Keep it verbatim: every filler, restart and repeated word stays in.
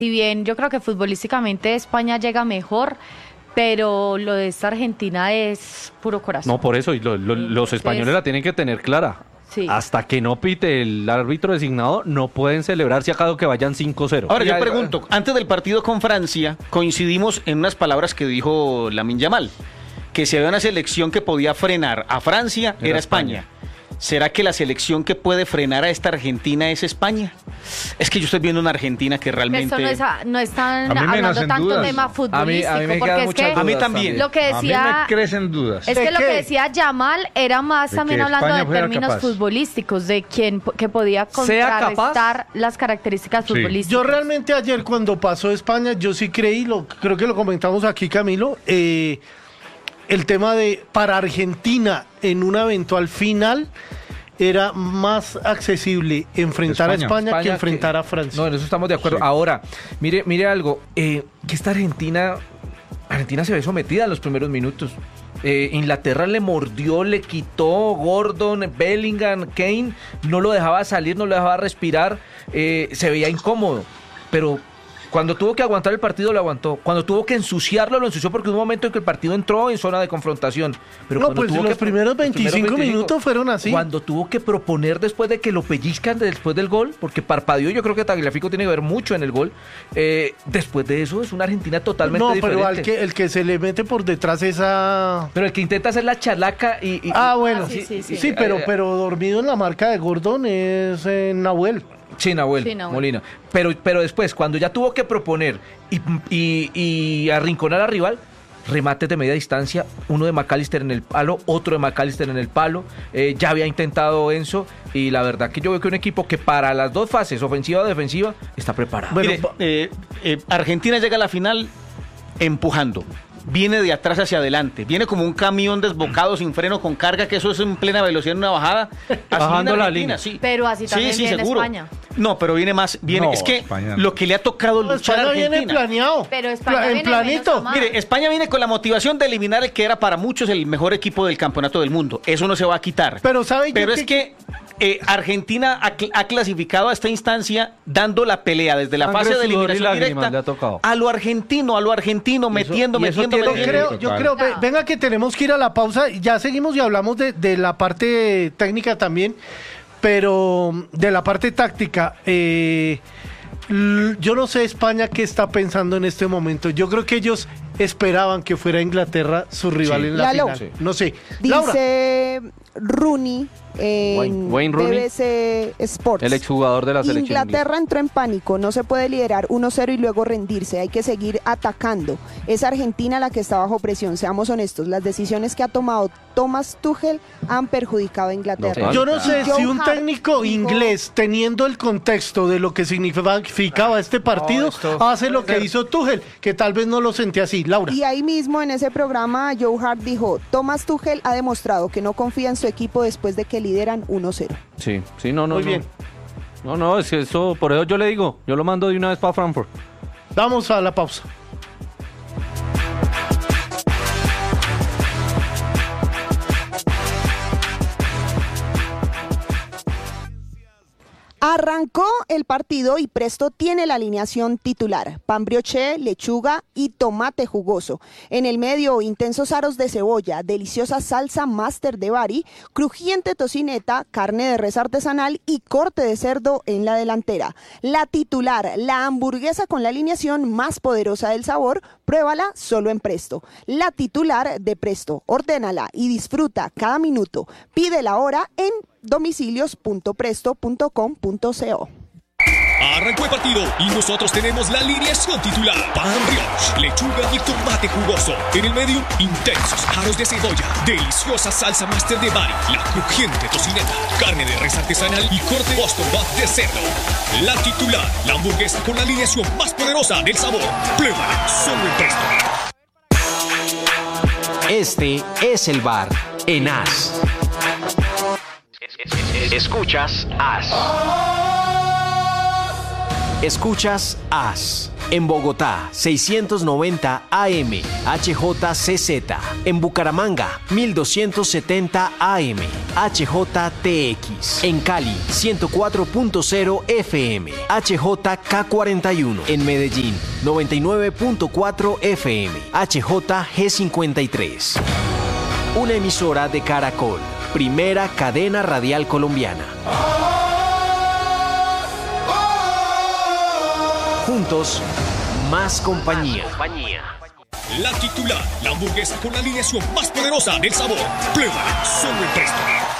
Si bien yo creo que futbolísticamente España llega mejor, pero lo de esta Argentina es puro corazón. No, por eso, y lo, lo, los españoles la tienen que tener clara. Sí. Hasta que no pite el árbitro designado, no pueden celebrar si acaso que vayan cinco cero. Ahora, yo pregunto, antes del partido con Francia, coincidimos en unas palabras que dijo Lamine Yamal, que si había una selección que podía frenar a Francia, era, era España. España. ¿Será que la selección que puede frenar a esta Argentina es España? Es que yo estoy viendo una Argentina que realmente... Eso no, es a, no están hablando tanto dudas. tema futbolístico, a mí, a mí porque es que... A mí también. Lo que decía, a mí me crecen dudas. Es que lo que decía Yamal era más también hablando España de términos capaz. futbolísticos, de quién que podía contrarrestar las características sí. futbolísticas. Yo realmente ayer cuando pasó España, yo sí creí, lo creo que lo comentamos aquí, Camilo, eh... el tema de para Argentina en una eventual final era más accesible enfrentar España, a España, España que enfrentar que, a Francia. No, en eso estamos de acuerdo. Sí. Ahora, mire, mire algo, eh, que esta Argentina, Argentina se ve sometida en los primeros minutos. Eh, Inglaterra le mordió, le quitó Gordon, Bellingham, Kane, no lo dejaba salir, no lo dejaba respirar, eh, se veía incómodo, pero... Cuando tuvo que aguantar el partido, lo aguantó. Cuando tuvo que ensuciarlo, lo ensució porque hubo un momento en que el partido entró en zona de confrontación. Pero no, cuando pues tuvo los, que, primeros veinticinco los primeros veinticinco minutos fueron así. Cuando tuvo que proponer después de que lo pellizcan después del gol, porque parpadeó, yo creo que Tagliafico tiene que ver mucho en el gol. Eh, después de eso es una Argentina totalmente no, diferente. No, pero al que, el que se le mete por detrás esa... Pero el que intenta hacer la chalaca y... y ah, bueno. Ah, sí, sí, sí. sí, pero, pero dormido en la marca de Gordon es eh, Nahuel. Sí, Nahuel, sí, Nahuel Molina. Pero, pero después, cuando ya tuvo que proponer y, y, y arrinconar al rival, remates de media distancia, uno de McAllister en el palo, otro de McAllister en el palo, eh, ya había intentado Enzo, y la verdad que yo veo que un equipo que para las dos fases, ofensiva o defensiva, está preparado. Bueno, Mire, eh, eh, Argentina llega a la final empujando. Viene de atrás hacia adelante, viene como un camión desbocado sin freno con carga, que eso es en plena velocidad en una bajada, bajando la línea. Sí. Pero así también sí, sí, viene seguro. España. No, pero viene más, viene, no, es que España. Lo que le ha tocado no, luchar a Argentina. viene planeado. Pero España Pla- viene en planito. Mire, España viene con la motivación de eliminar el que era para muchos el mejor equipo del campeonato del mundo. Eso no se va a quitar. Pero sabe Pero yo es que, que eh, Argentina ha, ha clasificado a esta instancia dando la pelea desde la Sangre, fase de sudor y eliminación lágrimas le ha directa tocado. a lo argentino, a lo argentino, Y eso- metiendo, y eso metiendo, tiene- Yo metiendo. creo, yo creo, ve- venga que tenemos que ir a la pausa, ya seguimos y hablamos de, de la parte técnica también, pero de la parte táctica, eh, l- yo no sé España qué está pensando en este momento, yo creo que ellos esperaban que fuera Inglaterra su rival Sí. en la Lalo. final, Sí. no sé. Laura. Dice Rooney en Wayne- Wayne Rooney. B B C Sports. El exjugador de la selección Inglaterra entró en pánico, no se puede liderar uno cero y luego rendirse, hay que seguir atacando. Es Argentina la que está bajo presión, seamos honestos, las decisiones que ha tomado Thomas Tuchel han perjudicado a Inglaterra. No, Yo no sé Joe si un Hart técnico dijo- inglés, teniendo el contexto de lo que significaba este partido, No, esto hace lo que puede ser. hizo Tuchel, que tal vez no lo sentía así. Laura. Y ahí mismo en ese programa Joe Hart dijo, Thomas Tuchel ha demostrado que no confía en su equipo después de que lideran uno cero. Sí, sí, no, no. Muy no. bien. No, no, es que eso, por eso yo le digo, yo lo mando de una vez para Frankfurt. Vamos a la pausa. Arrancó el partido y Presto tiene la alineación titular, pan brioché, lechuga y tomate jugoso. En el medio, intensos aros de cebolla, deliciosa salsa máster de Bari, crujiente tocineta, carne de res artesanal y corte de cerdo en la delantera. La titular, la hamburguesa con la alineación más poderosa del sabor, pruébala solo en Presto. La titular de Presto, ordénala y disfruta cada minuto. Pídela ahora en domicilios punto presto punto com punto co. Arrancó el partido y nosotros tenemos la alineación titular. Pan brioche, lechuga y tomate jugoso. En el medio, intensos aros de cebolla, deliciosa salsa máster de Bari, la crujiente tocineta, carne de res artesanal y corte Boston Buff de cerdo. La titular, la hamburguesa con la alineación más poderosa del sabor. Pruébala solo en Presto. Este es el bar en As. Escuchas As. Escuchas As. En Bogotá, seiscientos noventa A M, H J C Z. En Bucaramanga, mil doscientos setenta A M, H J T X. En Cali, ciento cuatro punto cero F M, H J K cuarenta y uno. En Medellín, noventa y nueve punto cuatro F M, H J G cincuenta y tres. Una emisora de Caracol, primera cadena radial colombiana. Juntos, más compañía. La titular, la hamburguesa con la alineación más poderosa del sabor. Pruébala solo en Presto.